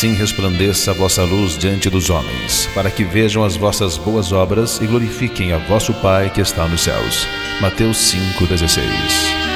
Assim resplandeça a vossa luz diante dos homens, para que vejam as vossas boas obras e glorifiquem a vosso Pai que está nos céus. Mateus 5,16.